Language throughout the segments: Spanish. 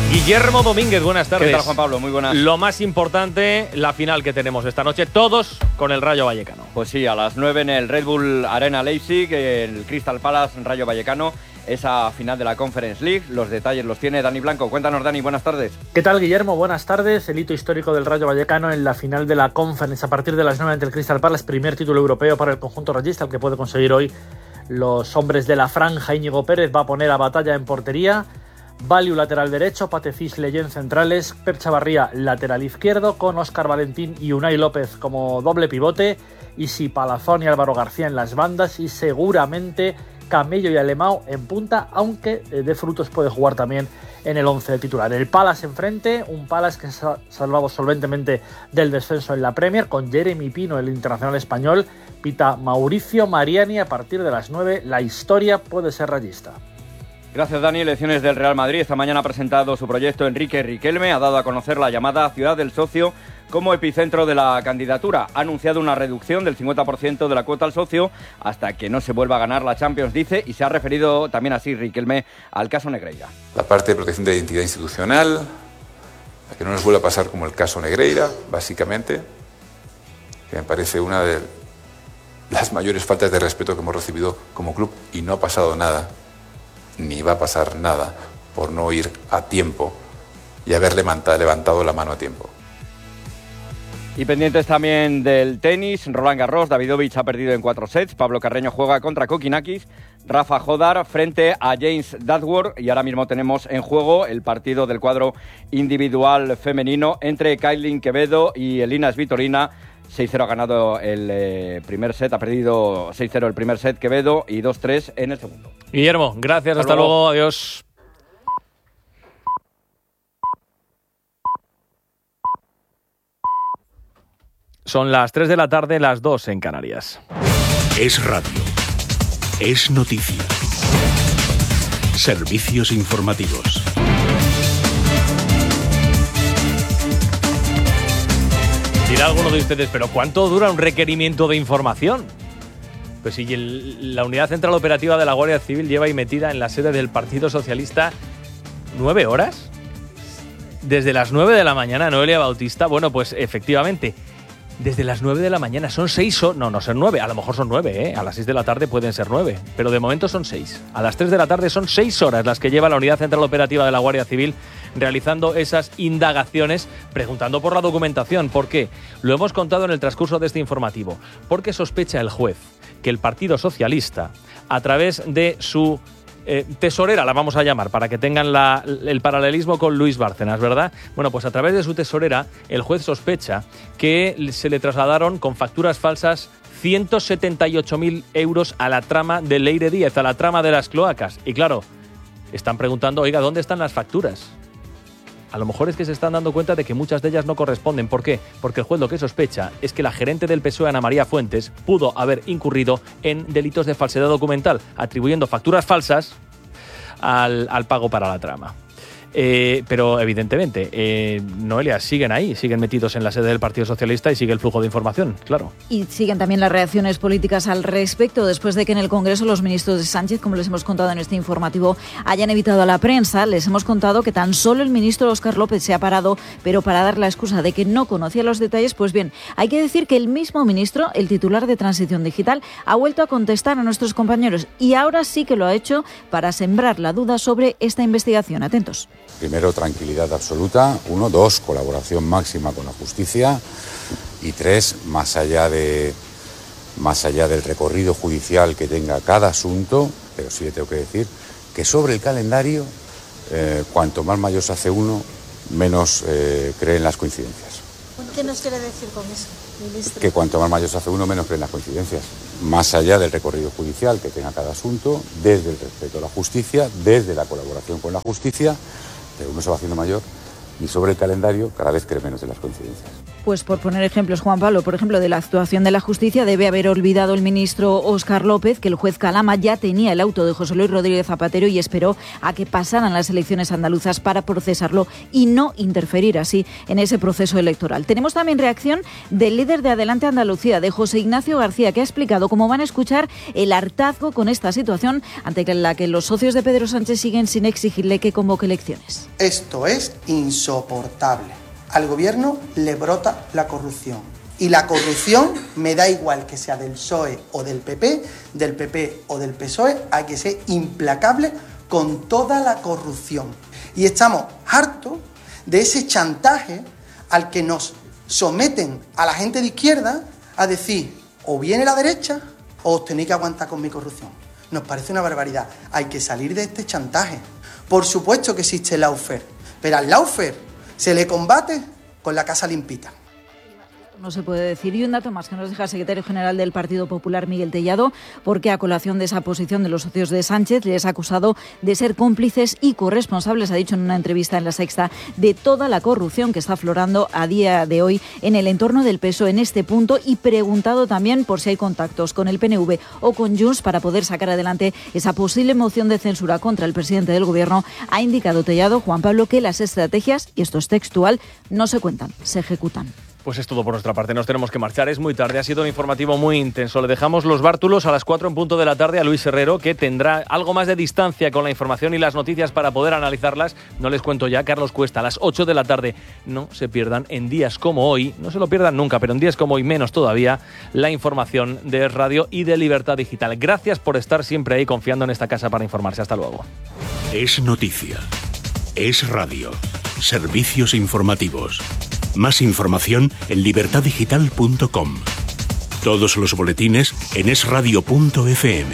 Guillermo Domínguez, buenas tardes. ¿Qué tal, Juan Pablo? Muy buenas. Lo más importante, la final que tenemos esta noche, todos con el Rayo Vallecano. Pues sí, a las 9 en el Red Bull Arena Leipzig, el Crystal Palace Rayo Vallecano, esa final de la Conference League. Los detalles los tiene Dani Blanco. Cuéntanos, Dani, buenas tardes. ¿Qué tal, Guillermo? Buenas tardes. El hito histórico del Rayo Vallecano en la final de la Conference a partir de las 9 ante el Crystal Palace, primer título europeo para el conjunto rayista, el que puede conseguir hoy los hombres de la franja. Íñigo Pérez va a poner a Batalla en portería, Valiu lateral derecho, Patefis Leyen centrales, Pep Chavarría lateral izquierdo, con Óscar Valentín y Unai López como doble pivote, Isi Palazón y Álvaro García en las bandas, y seguramente Camello y Alemão en punta, aunque de frutos puede jugar también en el 11 titular. El Palace enfrente, un Palace que se ha salvado solventemente del descenso en la Premier, con Jeremy Pino, el internacional español, pita Mauricio Mariani. A partir de las 9, la historia puede ser rayista. Gracias, Dani. Elecciones del Real Madrid. Esta mañana ha presentado su proyecto Enrique Riquelme. Ha dado a conocer la llamada Ciudad del Socio como epicentro de la candidatura. Ha anunciado una reducción del 50% de la cuota al socio hasta que no se vuelva a ganar la Champions, dice, y se ha referido también así Riquelme al caso Negreira. La parte de protección de la identidad institucional, a que no nos vuelva a pasar como el caso Negreira, básicamente, que me parece una de las mayores faltas de respeto que hemos recibido como club, y no ha pasado nada, ni va a pasar nada por no ir a tiempo y haber levantado la mano a tiempo. Y pendientes también del tenis, Roland Garros, Davidovich ha perdido en 4 sets, Pablo Carreño juega contra Kokinakis, Rafa Jodar frente a James Duckworth, y ahora mismo tenemos en juego el partido del cuadro individual femenino entre Kailin Quevedo y Elina Svitolina. 6-0 ha ganado el primer set, ha perdido 6-0 el primer set Quevedo y 2-3 en el segundo. Guillermo, gracias, hasta luego, adiós. Son las 3 de la tarde, las 2 en Canarias. Es radio. Es noticia. Servicios informativos. Dirá alguno de ustedes, ¿pero cuánto dura un requerimiento de información? Pues si la Unidad Central Operativa de la Guardia Civil lleva ahí metida en la sede del Partido Socialista 9 horas. Desde las 9 de la mañana, Noelia Bautista. Bueno, pues efectivamente, desde las 9 de la mañana son 6 horas. No son 9, a lo mejor son 9, ¿eh? A las 6 de la tarde pueden ser 9, pero de momento son 6. A las 3 de la tarde son 6 horas las que lleva la Unidad Central Operativa de la Guardia Civil realizando esas indagaciones, preguntando por la documentación. ¿Por qué? Lo hemos contado en el transcurso de este informativo. Porque sospecha el juez que el Partido Socialista, a través de su tesorera, la vamos a llamar, para que tengan el paralelismo con Luis Bárcenas, ¿verdad? Bueno, pues a través de su tesorera, el juez sospecha que se le trasladaron con facturas falsas 178.000 euros a la trama de Leire Díez, a la trama de las cloacas. Y claro, están preguntando, oiga, ¿dónde están las facturas? A lo mejor es que se están dando cuenta de que muchas de ellas no corresponden. ¿Por qué? Porque el juez lo que sospecha es que la gerente del PSOE, Ana María Fuentes, pudo haber incurrido en delitos de falsedad documental, atribuyendo facturas falsas al pago para la trama. Pero evidentemente, Noelia, siguen ahí, siguen metidos en la sede del Partido Socialista y sigue el flujo de información, claro. Y siguen también las reacciones políticas al respecto, después de que en el Congreso los ministros de Sánchez, como les hemos contado en este informativo, hayan evitado a la prensa. Les hemos contado que tan solo el ministro Óscar López se ha parado, pero para dar la excusa de que no conocía los detalles. Pues bien, hay que decir que el mismo ministro, el titular de Transición Digital, ha vuelto a contestar a nuestros compañeros, y ahora sí que lo ha hecho para sembrar la duda sobre esta investigación. Atentos. Primero, tranquilidad absoluta. 1, 2, colaboración máxima con la justicia. Y 3, más allá del recorrido judicial que tenga cada asunto, pero sí le tengo que decir que sobre el calendario, cuanto más mayor se hace uno, menos cree en las coincidencias. ¿Qué nos quiere decir con eso, ministro? Que cuanto más mayor se hace uno, menos cree en las coincidencias. Más allá del recorrido judicial que tenga cada asunto, desde el respeto a la justicia, desde la colaboración con la justicia, pero uno se va haciendo mayor y sobre el calendario cada vez cree menos de las coincidencias. Pues por poner ejemplos, Juan Pablo, por ejemplo, de la actuación de la justicia, debe haber olvidado el ministro Óscar López que el juez Calama ya tenía el auto de José Luis Rodríguez Zapatero y esperó a que pasaran las elecciones andaluzas para procesarlo y no interferir así en ese proceso electoral. Tenemos también reacción del líder de Adelante Andalucía, de José Ignacio García, que ha explicado cómo van a escuchar el hartazgo con esta situación ante la que los socios de Pedro Sánchez siguen sin exigirle que convoque elecciones. Esto es insoportable. Al gobierno le brota la corrupción. Y la corrupción, me da igual que sea del PSOE o del PP o del PSOE, hay que ser implacable con toda la corrupción. Y estamos hartos de ese chantaje al que nos someten a la gente de izquierda a decir, o viene la derecha o os tenéis que aguantar con mi corrupción. Nos parece una barbaridad. Hay que salir de este chantaje. Por supuesto que existe el lawfare, pero al lawfare se le combate con la casa limpita. No se puede decir. Y un dato más que nos deja el secretario general del Partido Popular, Miguel Tellado, porque a colación de esa posición de los socios de Sánchez les ha acusado de ser cómplices y corresponsables, ha dicho en una entrevista en La Sexta, de toda la corrupción que está aflorando a día de hoy en el entorno del PSOE en este punto, y preguntado también por si hay contactos con el PNV o con Junts para poder sacar adelante esa posible moción de censura contra el presidente del Gobierno. Ha indicado Tellado, Juan Pablo, que las estrategias, y esto es textual, no se cuentan, se ejecutan. Pues es todo por nuestra parte, nos tenemos que marchar, es muy tarde, ha sido un informativo muy intenso. Le dejamos los bártulos a las 4 en punto de la tarde a Luis Herrero, que tendrá algo más de distancia con la información y las noticias para poder analizarlas. No les cuento ya, Carlos Cuesta, a las 8 de la tarde. No se pierdan en días como hoy, no se lo pierdan nunca, pero en días como hoy menos todavía, la información de Radio y de Libertad Digital. Gracias por estar siempre ahí confiando en esta casa para informarse. Hasta luego. Es noticia. Es radio. Servicios informativos. Más información en libertaddigital.com. Todos los boletines en esradio.fm.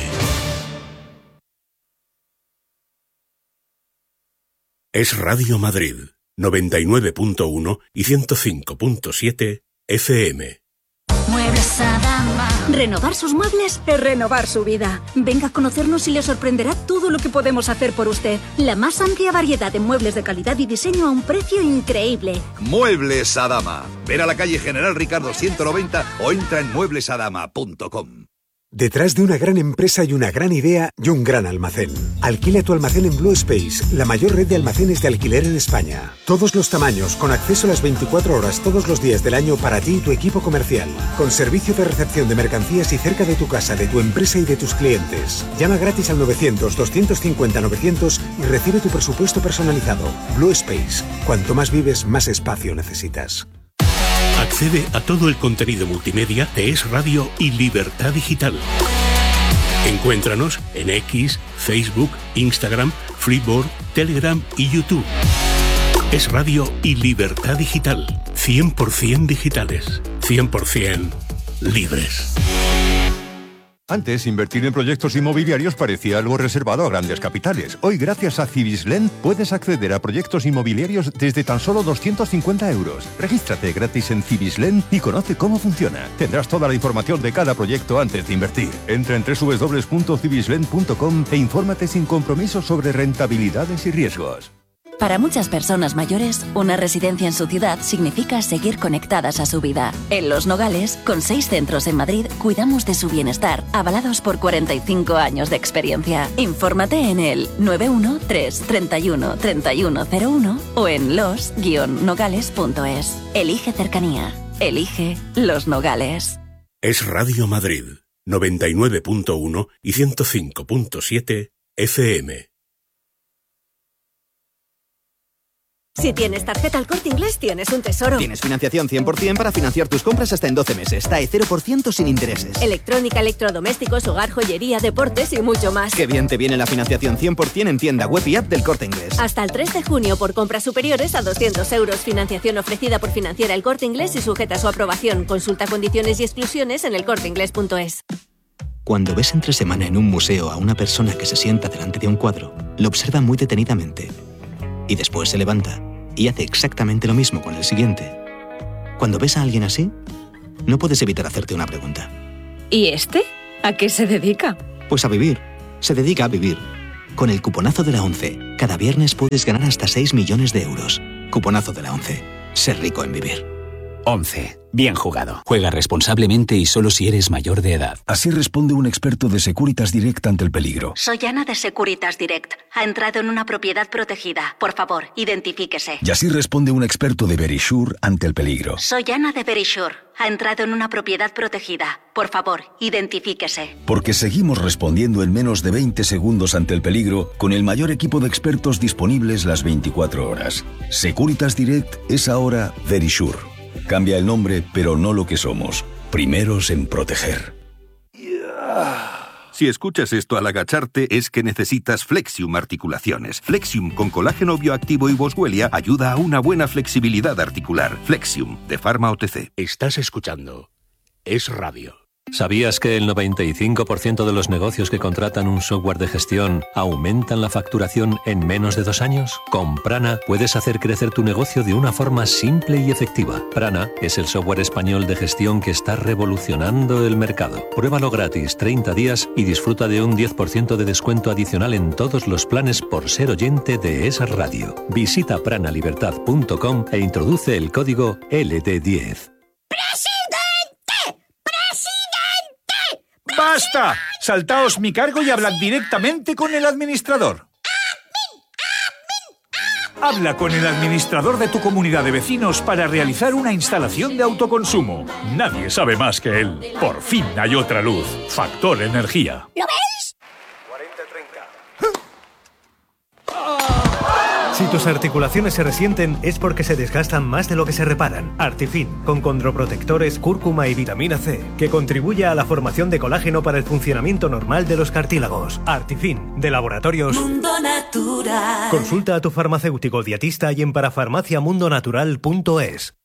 Es Radio Madrid, 99.1 y 105.7 FM. Muebles Adama. Renovar sus muebles es renovar su vida. Venga a conocernos y le sorprenderá todo lo que podemos hacer por usted. La más amplia variedad de muebles de calidad y diseño a un precio increíble. Muebles Adama. Ven a la calle General Ricardo 190 o entra en mueblesadama.com. Detrás de una gran empresa y una gran idea y un gran almacén. Alquila tu almacén en Blue Space, la mayor red de almacenes de alquiler en España. Todos los tamaños, con acceso a las 24 horas todos los días del año para ti y tu equipo comercial. Con servicio de recepción de mercancías y cerca de tu casa, de tu empresa y de tus clientes. Llama gratis al 900-250-900 y recibe tu presupuesto personalizado. Blue Space. Cuanto más vives, más espacio necesitas. Accede a todo el contenido multimedia de Es Radio y Libertad Digital. Encuéntranos en X, Facebook, Instagram, Freeboard, Telegram y YouTube. Es Radio y Libertad Digital. 100% digitales. 100% libres. Antes, invertir en proyectos inmobiliarios parecía algo reservado a grandes capitales. Hoy, gracias a Cibisland, puedes acceder a proyectos inmobiliarios desde tan solo 250 euros. Regístrate gratis en Cibisland y conoce cómo funciona. Tendrás toda la información de cada proyecto antes de invertir. Entra en www.cibisland.com e infórmate sin compromiso sobre rentabilidades y riesgos. Para muchas personas mayores, una residencia en su ciudad significa seguir conectadas a su vida. En Los Nogales, con 6 centros en Madrid, cuidamos de su bienestar, avalados por 45 años de experiencia. Infórmate en el 913-31-3101 o en los-nogales.es. Elige cercanía. Elige Los Nogales. Es Radio Madrid, 99.1 y 105.7 FM. Si tienes tarjeta El Corte Inglés, tienes un tesoro. Tienes financiación 100% para financiar tus compras hasta en 12 meses. TAE 0% sin intereses. Electrónica, electrodomésticos, hogar, joyería, deportes y mucho más. Qué bien te viene la financiación 100% en tienda web y app del Corte Inglés. Hasta el 3 de junio por compras superiores a 200 euros. Financiación ofrecida por Financiera El Corte Inglés y sujeta a su aprobación. Consulta condiciones y exclusiones en elcorteinglés.es. Cuando ves entre semana en un museo a una persona que se sienta delante de un cuadro, lo observa muy detenidamente. Y después se levanta y hace exactamente lo mismo con el siguiente. Cuando ves a alguien así, no puedes evitar hacerte una pregunta. ¿Y este? ¿A qué se dedica? Pues a vivir. Se dedica a vivir. Con el cuponazo de la ONCE, cada viernes puedes ganar hasta 6 millones de euros. Cuponazo de la 11. Ser rico en vivir. 11. Bien jugado. Juega responsablemente y solo si eres mayor de edad. Así responde un experto de Securitas Direct ante el peligro. Soy Ana de Securitas Direct. Ha entrado en una propiedad protegida. Por favor, identifíquese. Y así responde un experto de Verisure ante el peligro. Soy Ana de Verisure. Ha entrado en una propiedad protegida. Por favor, identifíquese. Porque seguimos respondiendo en menos de 20 segundos ante el peligro con el mayor equipo de expertos disponibles las 24 horas. Securitas Direct es ahora Verisure. Cambia el nombre, pero no lo que somos. Primeros en proteger. Si escuchas esto al agacharte, es que necesitas Flexium Articulaciones. Flexium con colágeno bioactivo y boswellia ayuda a una buena flexibilidad articular. Flexium, de Pharma OTC. Estás escuchando Es Radio. ¿Sabías que el 95% de los negocios que contratan un software de gestión aumentan la facturación en menos de 2 años? Con Prana puedes hacer crecer tu negocio de una forma simple y efectiva. Prana es el software español de gestión que está revolucionando el mercado. Pruébalo gratis 30 días y disfruta de un 10% de descuento adicional en todos los planes por ser oyente de Es Radio. Visita pranalibertad.com e introduce el código LD10. ¡Basta! Saltaos mi cargo y hablad directamente con el administrador. Habla con el administrador de tu comunidad de vecinos para realizar una instalación de autoconsumo. Nadie sabe más que él. Por fin hay otra luz. Factor Energía. ¿Lo veis? 40-30. Si tus articulaciones se resienten es porque se desgastan más de lo que se reparan. Artifin, con condroprotectores, cúrcuma y vitamina C, que contribuye a la formación de colágeno para el funcionamiento normal de los cartílagos. Artifin, de Laboratorios Mundo Natural. Consulta a tu farmacéutico dietista y en parafarmaciamundonatural.es.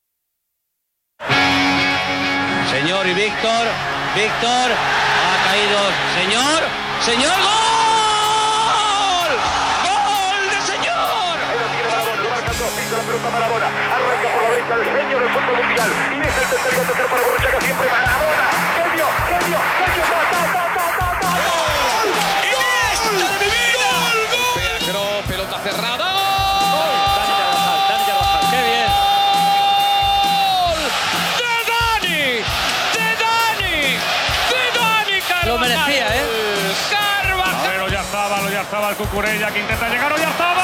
Señor y Víctor, ha caído, señor, ¡gol! La pelota Maradona, arranca por la derecha el genio del fútbol mundial, y es el tercer para Borruchaga, siempre Maradona, genio, ¡Iniesta de mi vida! Peacro, pelota cerrada. Dani Carvajal, qué bien. ¡De Dani Carvajal! Lo merecía, ¿eh? Carvajal. Lo ya estaba el Cucurella que intenta llegar, ya estaba.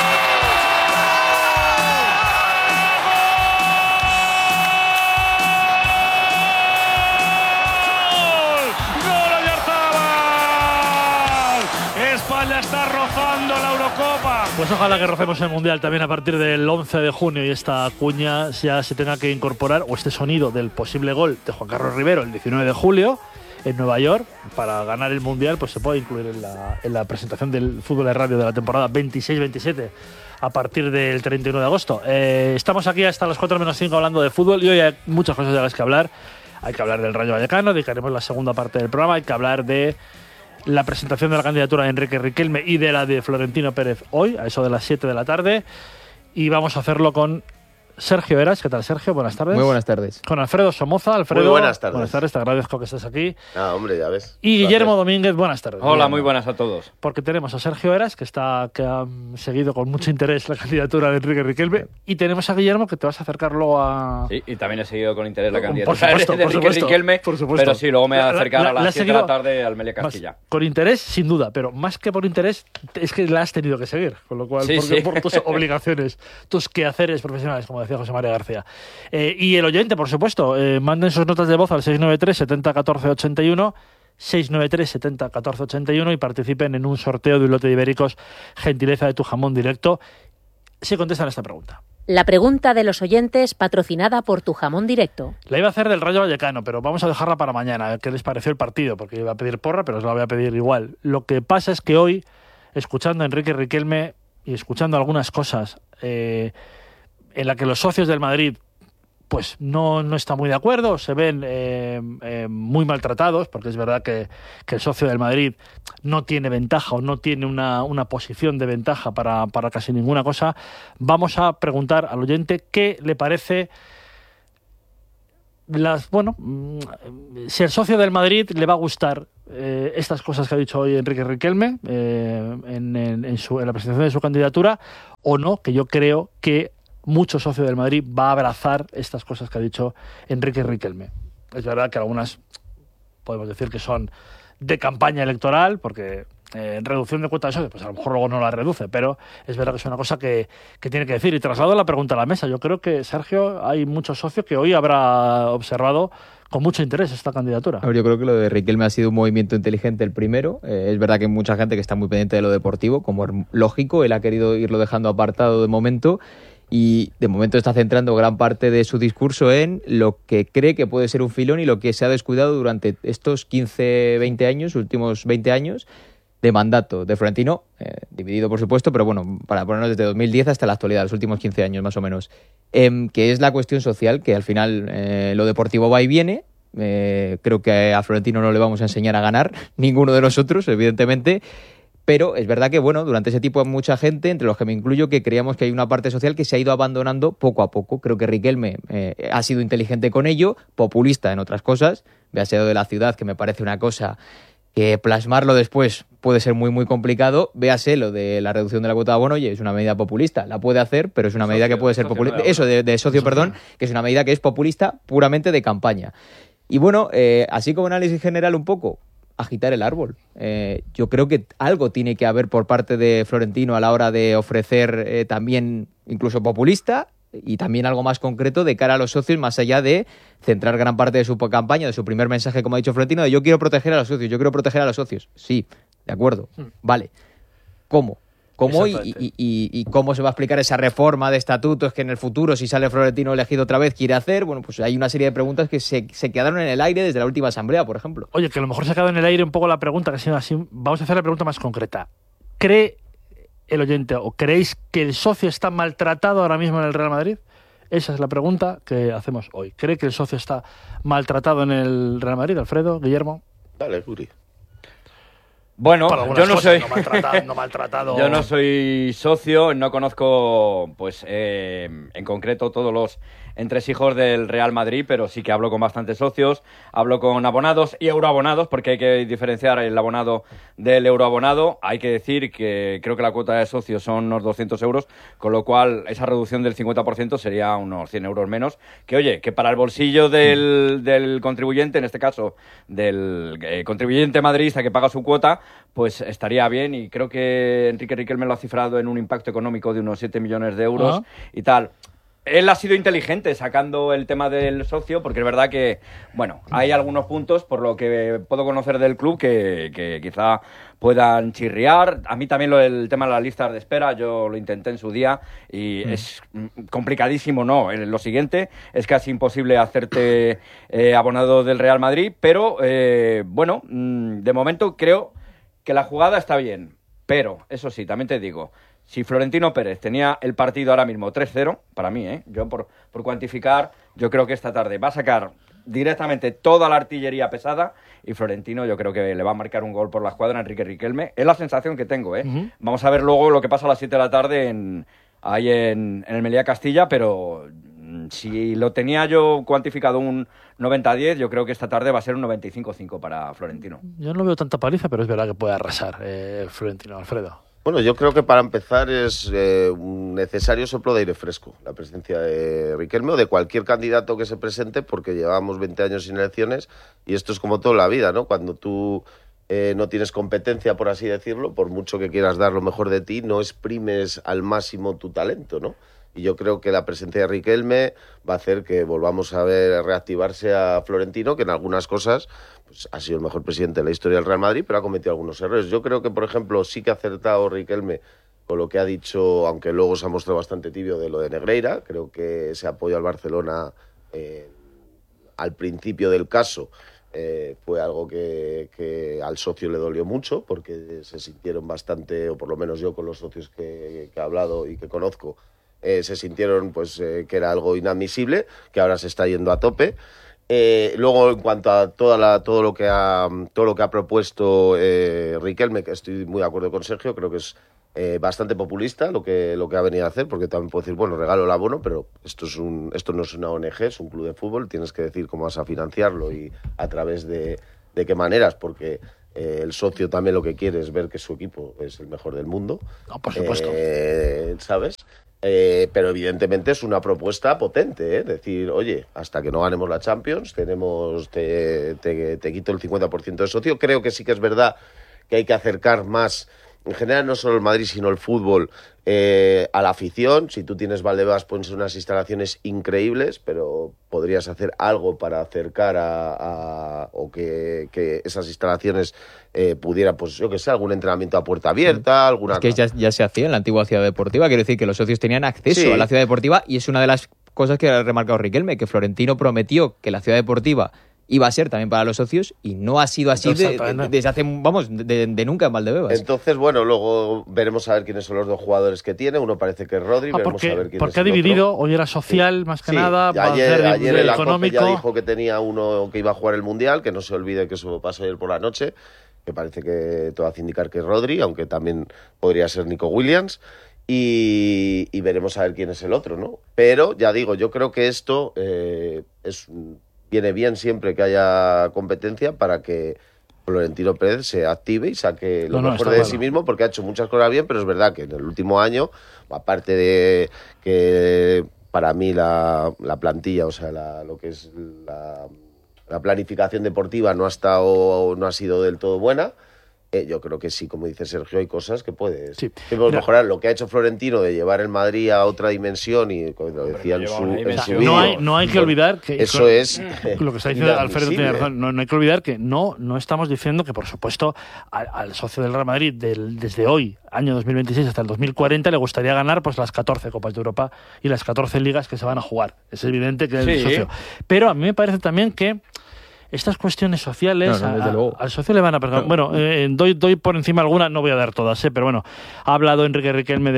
España está rozando la Eurocopa. Pues ojalá que rocemos el Mundial también a partir del 11 de junio y esta cuña ya se tenga que incorporar, o este sonido del posible gol de Juan Carlos Rivero el 19 de julio en Nueva York para ganar el Mundial, pues se puede incluir en la presentación del fútbol de radio de la temporada 26-27 a partir del 31 de agosto. Estamos aquí hasta las 4 menos 5 hablando de fútbol y hoy hay muchas cosas de las que hablar. Hay que hablar del Rayo Vallecano, dedicaremos la segunda parte del programa, hay que hablar de la presentación de la candidatura de Enrique Riquelme y de la de Florentino Pérez hoy, a eso de las 7 de la tarde. Y vamos a hacerlo con Sergio Eras. ¿Qué tal, Sergio? Buenas tardes. Muy buenas tardes. Con Alfredo Somoza. Alfredo, muy buenas tardes. Buenas tardes, te agradezco que estés aquí. Ah, hombre, ya ves. Y Guillermo Domínguez, buenas tardes. Hola, Guillermo. muy buenas a todos. Porque tenemos a Sergio Eras, que ha seguido con mucho interés la candidatura de Enrique Riquelme, y tenemos a Guillermo, que te vas a acercar luego a... Sí, y también he seguido con interés la Por candidatura supuesto, de Enrique Riquelme, por supuesto. pero sí, luego me voy a acercar a las 7 de la tarde al Melia Más, Castilla. con interés, sin duda, pero más que por interés, es que la has tenido que seguir, con lo cual, Sí, sí. por tus obligaciones, tus quehaceres profesionales, como decía José María García. Y el oyente, por supuesto, manden sus notas de voz al 693 70 14 81, 693 70 14 81 y participen en un sorteo de un lote de ibéricos, gentileza de Tu Jamón Directo, si contestan a esta pregunta. La pregunta de los oyentes, patrocinada por Tu Jamón Directo. La iba a hacer del Rayo Vallecano, pero vamos a dejarla para mañana. ¿Qué les pareció el partido? Porque iba a pedir porra, pero os la voy a pedir igual. Lo que pasa es que hoy, escuchando a Enrique Riquelme y escuchando algunas cosas en la que los socios del Madrid pues no están muy de acuerdo, se ven muy maltratados, porque es verdad que el socio del Madrid no tiene ventaja o no tiene una posición de ventaja para casi ninguna cosa. Vamos a preguntar al oyente qué le parece si el socio del Madrid le va a gustar estas cosas que ha dicho hoy Enrique Riquelme en la presentación de su candidatura o no, que yo creo que mucho socio del Madrid va a abrazar estas cosas que ha dicho Enrique Riquelme. Es verdad que algunas podemos decir que son de campaña electoral, porque reducción de cuota de socios, pues a lo mejor luego no la reduce, pero es verdad que es una cosa que tiene que decir. Y traslado la pregunta a la mesa. Yo creo que, Sergio, hay muchos socios que hoy habrá observado con mucho interés esta candidatura. A ver, yo creo que lo de Riquelme ha sido un movimiento inteligente el primero. Es verdad que hay mucha gente que está muy pendiente de lo deportivo, como es lógico. Él ha querido irlo dejando apartado de momento y de momento está centrando gran parte de su discurso en lo que cree que puede ser un filón y lo que se ha descuidado durante estos 15, 20 años, últimos 20 años de mandato de Florentino, dividido por supuesto, pero bueno, para ponernos desde 2010 hasta la actualidad, los últimos 15 años más o menos, que es la cuestión social, que al final lo deportivo va y viene. Creo que a Florentino no le vamos a enseñar a ganar, ninguno de nosotros, evidentemente, pero es verdad que bueno, durante ese tiempo hay mucha gente, entre los que me incluyo, que creíamos que hay una parte social que se ha ido abandonando poco a poco. Creo que Riquelme ha sido inteligente con ello, populista en otras cosas, véase lo de la ciudad, que me parece una cosa que plasmarlo después puede ser muy muy complicado. Véase lo de la reducción de la cuota de abono, oye, es una medida populista, la puede hacer, pero es una medida que puede ser populista, eso de socio, perdón, que es una medida que es populista puramente de campaña. Y bueno, así como análisis general un poco, agitar el árbol. Yo creo que algo tiene que haber por parte de Florentino a la hora de ofrecer también incluso populista, y también algo más concreto de cara a los socios, más allá de centrar gran parte de su campaña, de su primer mensaje, como ha dicho Florentino, de yo quiero proteger a los socios, yo quiero proteger a los socios. Sí, de acuerdo, vale. ¿Cómo? ¿Cómo y cómo se va a explicar esa reforma de estatutos que en el futuro, si sale Florentino elegido otra vez, quiere hacer? Bueno, pues hay una serie de preguntas que se quedaron en el aire desde la última asamblea, por ejemplo. Oye, que a lo mejor se ha quedado en el aire un poco la pregunta, que sea así. Vamos a hacer la pregunta más concreta. ¿Cree el oyente o creéis que el socio está maltratado ahora mismo en el Real Madrid? Esa es la pregunta que hacemos hoy. ¿Cree que el socio está maltratado en el Real Madrid, Alfredo, Guillermo? Dale, Guri. Bueno, yo no soy no maltratado. Yo no soy socio, no conozco, pues, en concreto todos los entresijos del Real Madrid, pero sí que hablo con bastantes socios, hablo con abonados y euroabonados, porque hay que diferenciar el abonado del euroabonado. Hay que decir que creo que la cuota de socios son unos 200 euros, con lo cual esa reducción del 50% sería unos 100 euros menos, que oye, que para el bolsillo del contribuyente, en este caso del contribuyente madridista que paga su cuota, pues estaría bien, y creo que Enrique Riquelme lo ha cifrado en un impacto económico de unos 7 millones de euros y tal. Él ha sido inteligente sacando el tema del socio, porque es verdad que, bueno, hay algunos puntos, por lo que puedo conocer del club, que quizá puedan chirriar. A mí también el tema de las listas de espera, yo lo intenté en su día y es complicadísimo, ¿no? Lo siguiente, es casi imposible hacerte abonado del Real Madrid, pero, bueno, de momento creo que la jugada está bien, pero, eso sí, también te digo, si Florentino Pérez tenía el partido ahora mismo 3-0, para mí, yo por cuantificar, yo creo que esta tarde va a sacar directamente toda la artillería pesada y Florentino yo creo que le va a marcar un gol por la escuadra a Enrique Riquelme. Es la sensación que tengo, Vamos a ver luego lo que pasa a las 7 de la tarde ahí en el Melilla Castilla, pero si lo tenía yo cuantificado un 90-10, yo creo que esta tarde va a ser un 95-5 para Florentino. Yo no veo tanta paliza, pero es verdad que puede arrasar Florentino, Alfredo. Bueno, yo creo que para empezar es un necesario soplo de aire fresco la presencia de Riquelme o de cualquier candidato que se presente, porque llevamos 20 años sin elecciones y esto es como toda la vida, ¿no? Cuando tú no tienes competencia, por así decirlo, por mucho que quieras dar lo mejor de ti, no exprimes al máximo tu talento, ¿no? Y yo creo que la presencia de Riquelme va a hacer que volvamos a ver reactivarse a Florentino, que en algunas cosas pues, ha sido el mejor presidente de la historia del Real Madrid, pero ha cometido algunos errores. Yo creo que, por ejemplo, sí que ha acertado Riquelme con lo que ha dicho, aunque luego se ha mostrado bastante tibio de lo de Negreira. Creo que ese apoyo al Barcelona al principio del caso fue algo que al socio le dolió mucho, porque se sintieron bastante, o por lo menos yo con los socios que he hablado y que conozco, se sintieron pues que era algo inadmisible, que ahora se está yendo a tope. Luego, en cuanto a todo lo que ha propuesto Riquelme, que estoy muy de acuerdo con Sergio, creo que es bastante populista lo que ha venido a hacer, porque también puedo decir, bueno, regalo el abono, pero esto no es una ONG, es un club de fútbol, tienes que decir cómo vas a financiarlo y a través de qué maneras, porque el socio también lo que quiere es ver que su equipo es el mejor del mundo. No, por supuesto. ¿Sabes? Pero evidentemente es una propuesta potente, ¿eh? Decir, oye, hasta que no ganemos la Champions, te quito el 50% de socio. Creo que sí que es verdad que hay que acercar más, en general no solo el Madrid, sino el fútbol, a la afición. Si tú tienes Valdebebas, pueden ser unas instalaciones increíbles, pero podrías hacer algo para acercar o que esas instalaciones pudieran, pues yo que sé, algún entrenamiento a puerta abierta, alguna... Es que ya se hacía en la antigua Ciudad Deportiva, quiero decir que los socios tenían acceso a la Ciudad Deportiva, y es una de las cosas que ha remarcado Riquelme, que Florentino prometió que la Ciudad Deportiva iba a ser también para los socios, y no ha sido así desde hace, de nunca en Valdebebas. Entonces, bueno, luego veremos a ver quiénes son los dos jugadores que tiene. Uno parece que es Rodri, veremos a ver quién es el otro. Porque ha dividido, hoy era social más que nada, ayer el económico. ya dijo que tenía uno que iba a jugar el Mundial, que no se olvide que eso pasó ayer por la noche, que parece que todo hace indicar que es Rodri, aunque también podría ser Nico Williams. Y veremos a ver quién es el otro, ¿no? Pero, ya digo, yo creo que esto viene bien siempre que haya competencia para que Florentino Pérez se active y saque lo mejor de sí mismo, porque ha hecho muchas cosas bien, pero es verdad que en el último año, aparte de que para mí la plantilla, o sea, lo que es la planificación deportiva no ha sido del todo buena. Yo creo que sí, como dice Sergio, hay cosas que puedes mejorar. Lo que ha hecho Florentino de llevar el Madrid a otra dimensión, y como lo decía en su vídeo, no hay que olvidar que eso es lo que está diciendo Alfredo tiene razón. No hay que olvidar que no estamos diciendo que, por supuesto, al socio del Real Madrid desde hoy, año 2026 hasta el 2040, le gustaría ganar pues las 14 Copas de Europa y las 14 ligas que se van a jugar. Es evidente que es el socio. Pero a mí me parece también que estas cuestiones sociales al socio le van a perder. Bueno, doy por encima alguna, no voy a dar todas, pero bueno, ha hablado Enrique Riquelme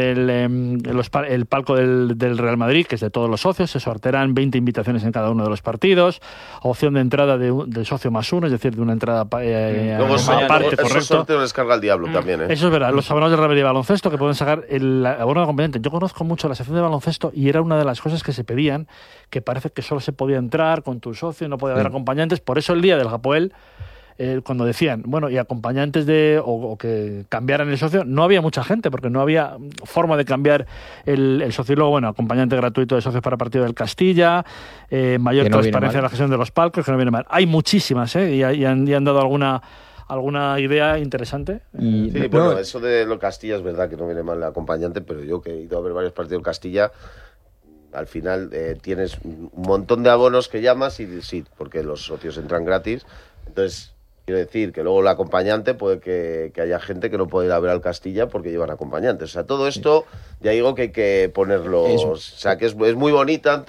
el palco del Real Madrid, que es de todos los socios. Se sortearán 20 invitaciones en cada uno de los partidos, opción de entrada del socio más uno, es decir, de una entrada aparte, correcto. Esos sorteos les carga el diablo también, ¿eh? Eso es verdad. Los abonados del Real Madrid de baloncesto, que pueden sacar el abono de acompañante. Yo conozco mucho la sección de baloncesto, y era una de las cosas que se pedían, que parece que solo se podía entrar con tu socio, no podía haber acompañantes. Por eso el día del Hapoel, cuando decían, bueno, y acompañantes o que cambiaran el socio, no había mucha gente, porque no había forma de cambiar el socio. Y luego, bueno, acompañante gratuito de socios para partido del Castilla, mayor transparencia en la gestión de los palcos, que no viene mal. Hay muchísimas, y han dado alguna idea interesante. Eso de lo Castilla es verdad que no viene mal el acompañante, pero yo que he ido a ver varios partidos en Castilla, al final tienes un montón de abonos que llamas y sí, porque los socios entran gratis. Entonces, quiero decir que luego el acompañante puede que haya gente que no puede ir a ver al Castilla porque llevan acompañantes. O sea, todo esto, ya digo que hay que ponerlo. O sea, que es muy bonita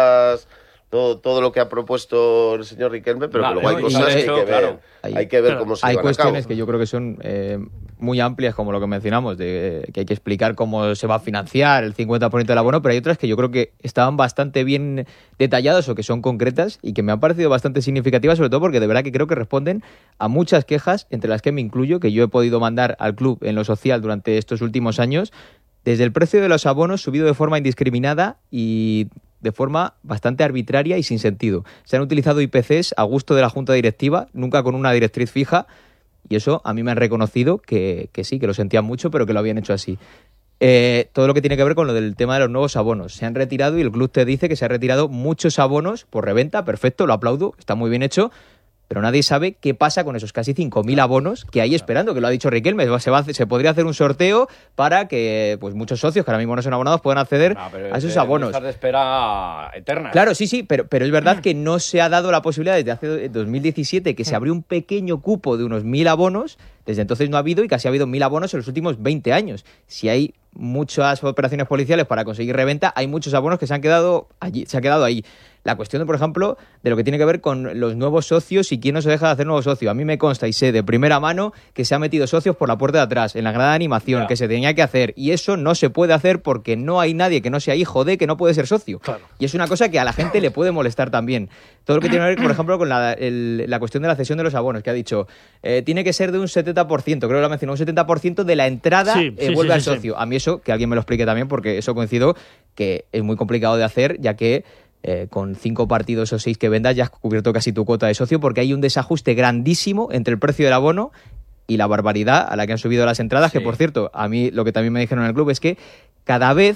todo lo que ha propuesto el señor Riquelme, pero que luego hay cosas que hay que ver. Claro, hay que ver cómo se llevan a cabo. Hay cuestiones que yo creo que son muy amplias, como lo que mencionamos, de que hay que explicar cómo se va a financiar el 50% del abono, pero hay otras que yo creo que estaban bastante bien detalladas o que son concretas y que me han parecido bastante significativas, sobre todo porque de verdad que creo que responden a muchas quejas, entre las que me incluyo, que yo he podido mandar al club en lo social durante estos últimos años, desde el precio de los abonos subido de forma indiscriminada y de forma bastante arbitraria y sin sentido. Se han utilizado IPCs a gusto de la Junta Directiva, nunca con una directriz fija, y eso a mí me han reconocido que sí, que lo sentían mucho, pero que lo habían hecho así. Todo lo que tiene que ver con lo del tema de los nuevos abonos. Se han retirado, y el club te dice que se han retirado muchos abonos por reventa, perfecto, lo aplaudo, está muy bien hecho, pero nadie sabe qué pasa con esos casi 5.000 abonos que hay esperando, que lo ha dicho Riquelme. Se podría hacer un sorteo para que pues muchos socios que ahora mismo no son abonados puedan acceder a esos abonos. De espera eterna. Claro, sí, pero es verdad que no se ha dado la posibilidad desde hace 2017 que se abrió un pequeño cupo de unos 1.000 abonos. Desde entonces no ha habido, y casi ha habido 1.000 abonos en los últimos 20 años. Si hay muchas operaciones policiales para conseguir reventa, hay muchos abonos que se han quedado ahí. La cuestión, por ejemplo, de lo que tiene que ver con los nuevos socios y quién no se deja de hacer nuevo socio. A mí me consta y sé de primera mano que se han metido socios por la puerta de atrás, en la grada de animación, que se tenía que hacer. Y eso no se puede hacer porque no hay nadie que no sea hijo de que no puede ser socio. Claro. Y es una cosa que a la gente le puede molestar también. Todo lo que tiene que ver, por ejemplo, con la cuestión de la cesión de los abonos, que ha dicho, tiene que ser de un 70%, creo que lo ha mencionado, un 70% de la entrada vuelve al socio. A mí eso, que alguien me lo explique también, porque eso coincido que es muy complicado de hacer, ya que con 5 partidos o 6 que vendas ya has cubierto casi tu cuota de socio, porque hay un desajuste grandísimo entre el precio del abono y la barbaridad a la que han subido las entradas, que por cierto, a mí lo que también me dijeron en el club es que cada vez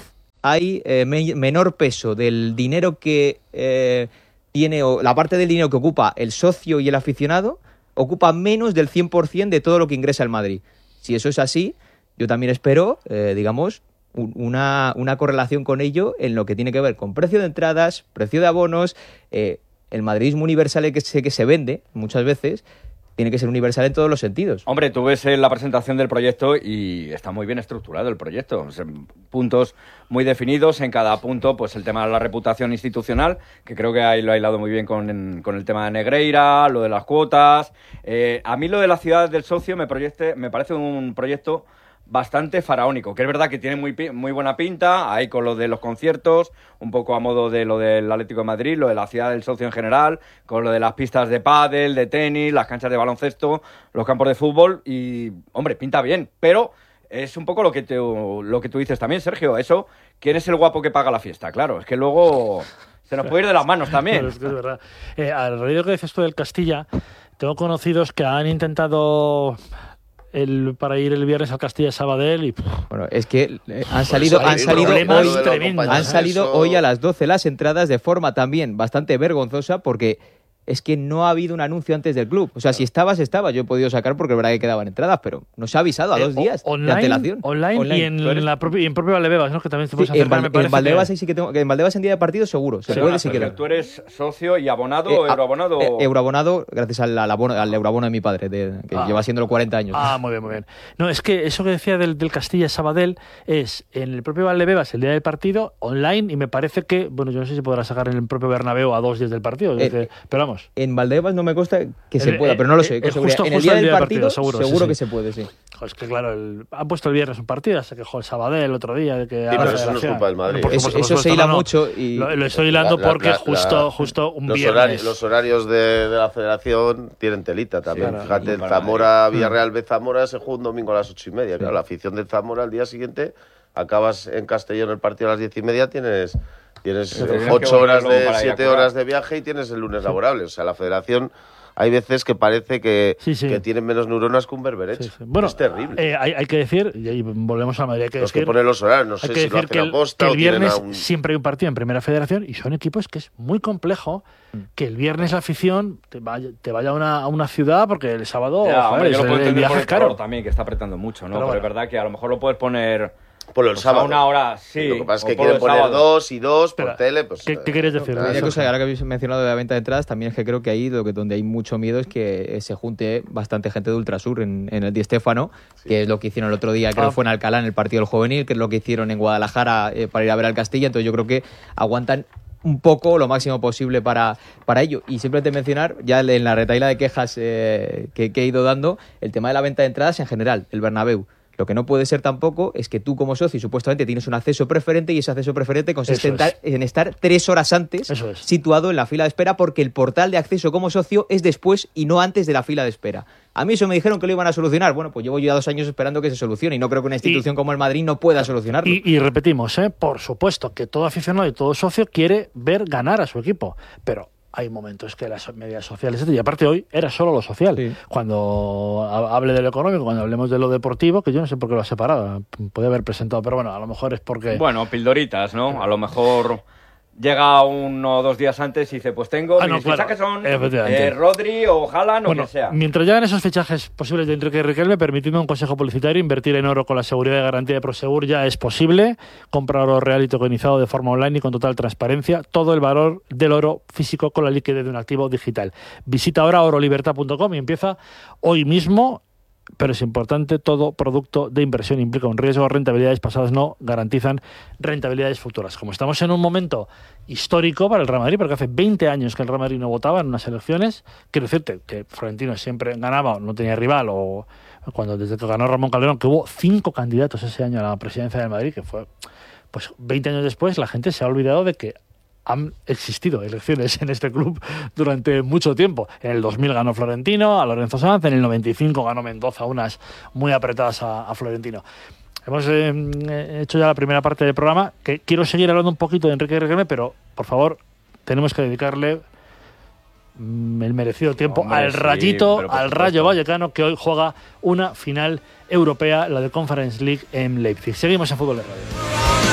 hay menor peso del dinero que tiene, o la parte del dinero que ocupa el socio y el aficionado, ocupa menos del 100% de todo lo que ingresa el Madrid. Si eso es así, yo también espero, digamos, una correlación con ello en lo que tiene que ver con precio de entradas, precio de abonos, el madridismo universal que se vende muchas veces, tiene que ser universal en todos los sentidos. Hombre, tú ves la presentación del proyecto y está muy bien estructurado el proyecto. O sea, puntos muy definidos, en cada punto pues el tema de la reputación institucional, que creo que ahí lo ha hilado muy bien con el tema de Negreira, lo de las cuotas. A mí lo de la ciudad del socio me parece un proyecto bastante faraónico, que es verdad que tiene muy buena pinta, ahí con lo de los conciertos, un poco a modo de lo del Atlético de Madrid, lo de la ciudad del socio en general, con lo de las pistas de pádel, de tenis, las canchas de baloncesto, los campos de fútbol y, hombre, pinta bien, pero es un poco lo que tú dices también, Sergio, eso, ¿quién es el guapo que paga la fiesta? Claro, es que luego se nos puede ir de las manos también. Pero es que es verdad. Al raíz de lo que dices tú del Castilla, tengo conocidos que han intentado para ir el viernes al Castilla Sabadell y... Bueno, es que han salido hoy a las 12 las entradas de forma también bastante vergonzosa, porque es que no ha habido un anuncio antes del club. O sea, si estaba. Yo he podido sacar porque es verdad que quedaban entradas, pero no se ha avisado a 2 días de antelación. Online. Y en propio Valdebebas, ¿no? Que también te puedes acercar, me parece. En Valdebas sí que tengo, en Valdebas en día de partido seguro. Se puede si quieres. ¿Tú eres socio y abonado o euroabonado? Euroabonado, gracias al euroabono de mi padre, que lleva siéndolo 40 años. Muy bien, muy bien. No, es que eso que decía del Castilla Sabadell es en el propio Valdebebas el día del partido, online, y me parece que, bueno, yo no sé si podrá sacar en el propio Bernabéu a 2 días del partido, pero vamos. En Valdebebas no me consta que se pueda, pero no lo sé. En el día del partido seguro que se puede, sí. Es que claro, han puesto el viernes un partido, se quejó el Sabadell el otro día de que... Sí, pero eso no es culpa del Madrid. Eso se hila mucho y... Lo estoy hilando porque justo un viernes... Los horarios de la federación tienen telita también. Sí, fíjate, el Zamora, Villarreal Zamora se juega un domingo a las 8:30. Sí. Claro, la afición del Zamora al día siguiente, acabas en Castellón el partido a las 10:30, tienes 8 horas 7 horas de viaje y tienes el lunes laborable. O sea, la federación hay veces que parece que tienen menos neuronas que un berberecho. Sí. Bueno, es terrible. Hay que decir, y ahí volvemos a Madrid, hay que los decir, que ponen los horarios, no sé si lo hacen a posta que el viernes o tienen siempre hay un partido en Primera Federación y son equipos que es muy complejo que el viernes la afición te vaya a una ciudad porque el sábado el viaje es caro. También, que está apretando mucho, ¿no? Pero es verdad que a lo mejor lo puedes poner... Por el sábado. A una hora, sí. Lo que pasa es que quieren poner 2 y 2 por tele. Pues, ¿Qué quieres decir? Una cosa, ahora que habéis mencionado de la venta de entradas, también es que creo que ahí donde hay mucho miedo es que se junte bastante gente de Ultrasur en el Di Stéfano, que es lo que hicieron el otro día, creo que fue en Alcalá, en el partido del juvenil, que es lo que hicieron en Guadalajara para ir a ver al Castilla. Entonces yo creo que aguantan un poco, lo máximo posible para ello. Y simplemente mencionar, ya en la retahíla de quejas que he ido dando, el tema de la venta de entradas en general, el Bernabéu. Lo que no puede ser tampoco es que tú como socio supuestamente tienes un acceso preferente y ese acceso preferente consiste en estar 3 horas antes situado en la fila de espera, porque el portal de acceso como socio es después y no antes de la fila de espera. A mí eso me dijeron que lo iban a solucionar. Bueno, pues llevo ya 2 años esperando que se solucione y no creo que una institución como el Madrid no pueda solucionarlo. Y repetimos, por supuesto que todo aficionado y todo socio quiere ver ganar a su equipo, pero hay momentos que las medidas sociales, y aparte hoy era solo lo social. Sí. Cuando hable de lo económico, cuando hablemos de lo deportivo, que yo no sé por qué lo ha separado, puede haber presentado, pero bueno, a lo mejor es porque... Bueno, pildoritas, ¿no? A lo mejor llega 1 o 2 días antes y dice, pues tengo mis fichajes son Rodri o Haaland o quien sea. Mientras llegan esos fichajes posibles de Enrique y Riquelme, permitidme un consejo publicitario: invertir en oro con la seguridad y garantía de Prosegur ya es posible. Compra oro real y tokenizado de forma online y con total transparencia. Todo el valor del oro físico con la liquidez de un activo digital. Visita ahora orolibertad.com y empieza hoy mismo. Pero es importante, todo producto de inversión implica un riesgo. Rentabilidades pasadas no garantizan rentabilidades futuras. Como estamos en un momento histórico para el Real Madrid, porque hace 20 años que el Real Madrid no votaba en unas elecciones, quiero decirte que Florentino siempre ganaba, no tenía rival, o desde que ganó Ramón Calderón, que hubo 5 candidatos ese año a la presidencia del Madrid, que fue, pues 20 años después, la gente se ha olvidado de que han existido elecciones en este club durante mucho tiempo. En el 2000 ganó Florentino a Lorenzo Sanz, en el 95 ganó Mendoza, unas muy apretadas a Florentino. Hemos hecho ya la primera parte del programa, que quiero seguir hablando un poquito de Enrique Riquelme, pero por favor tenemos que dedicarle el merecido tiempo al Rayo Vallecano, que hoy juega una final europea, la de Conference League en Leipzig. Seguimos en Fútbol de Radio.